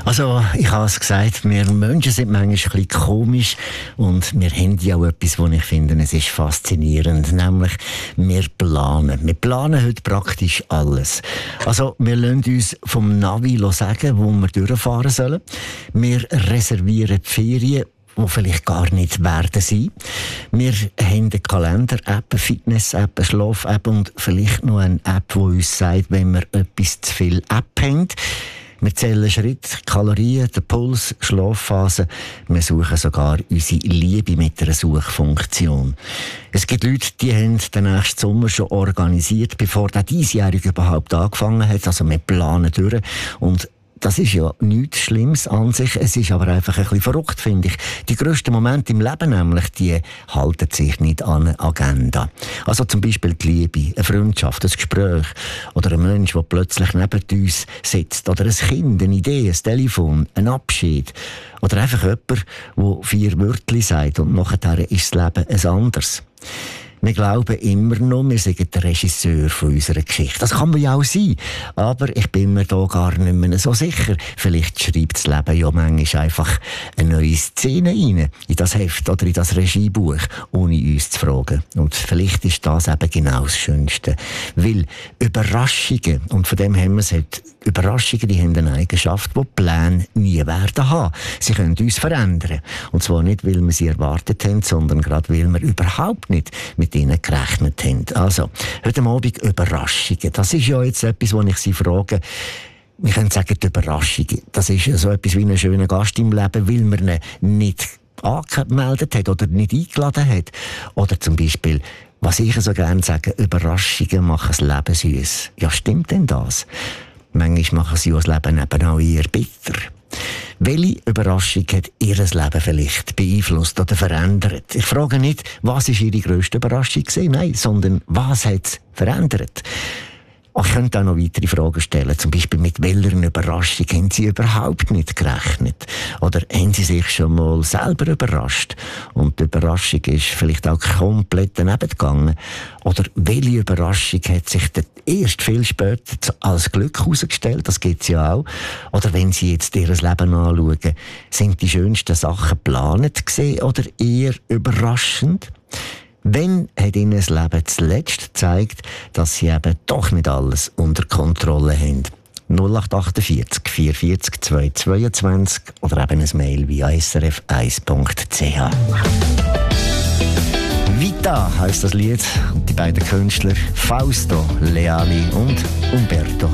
Also, ich habe es gesagt, wir Menschen sind manchmal ein bisschen komisch und wir haben ja auch etwas, was ich finde, es ist faszinierend, nämlich wir planen. Wir planen heute praktisch alles. Also, wir lassen uns vom Navi sagen, wo wir durchfahren sollen. Wir reservieren die Ferien, die vielleicht gar nicht werden sein. Wir haben eine Kalender-App, eine Fitness-App, eine Schlaf-App und vielleicht noch eine App, die uns sagt, wenn wir etwas zu viel App haben. Wir zählen Schritte, Kalorien, den Puls, Schlafphase. Wir suchen sogar unsere Liebe mit einer Suchfunktion. Es gibt Leute, die haben den nächsten Sommer schon organisiert, bevor der diesjährige überhaupt angefangen hat. Also wir planen durch. Und das ist ja nichts Schlimmes an sich. Es ist aber einfach ein bisschen verrückt, finde ich. Die grössten Momente im Leben nämlich, die halten sich nicht an eine Agenda. Also zum Beispiel die Liebe, eine Freundschaft, ein Gespräch oder ein Mensch, der plötzlich neben uns sitzt. Oder ein Kind, eine Idee, ein Telefon, ein Abschied. Oder einfach jemand, der 4 Wörter sagt und nachher ist das Leben ein anderes. Wir glauben immer noch, wir sind der Regisseur von unserer Geschichte. Das kann man ja auch sein. Aber ich bin mir da gar nicht mehr so sicher. Vielleicht schreibt das Leben ja manchmal einfach eine neue Szene rein, in das Heft oder in das Regiebuch, ohne uns zu fragen. Und vielleicht ist das eben genau das Schönste. Weil Überraschungen, und von dem haben wir es heute, Überraschungen, die haben eine Eigenschaft, die Pläne nie werden haben. Sie können uns verändern. Und zwar nicht, weil wir sie erwartet haben, sondern gerade, weil wir überhaupt nicht mit ihnen gerechnet haben. Also, heute Abend Überraschungen. Das ist ja jetzt etwas, wo ich Sie frage. Wir können sagen, die Überraschungen. Das ist ja so etwas wie ein schöner Gast im Leben, weil man ihn nicht angemeldet hat oder nicht eingeladen hat. Oder zum Beispiel, was ich so gerne sage, Überraschungen machen das Leben süß. Ja, stimmt denn das? Manchmal machen sie das Leben eben auch eher bitter. Welche Überraschung hat Ihr Leben vielleicht beeinflusst oder verändert? Ich frage nicht, was ist Ihre grösste Überraschung gewesen? Nein, sondern was hat es verändert? Ich könnte auch noch weitere Fragen stellen. Zum Beispiel, mit welcher Überraschung haben Sie überhaupt nicht gerechnet? Oder haben Sie sich schon mal selber überrascht? Und die Überraschung ist vielleicht auch komplett daneben gegangen. Oder welche Überraschung hat sich erst viel später als Glück herausgestellt? Das gibt es ja auch. Oder wenn Sie jetzt Ihr Leben anschauen, sind die schönsten Sachen geplant gewesen oder eher überraschend? Wann hat Ihnen das Leben zuletzt gezeigt, dass Sie eben doch nicht alles unter Kontrolle haben? 0848 440 222 oder eben ein Mail via srf1.ch. Vita heisst das Lied und die beiden Künstler Fausto Leali und Umberto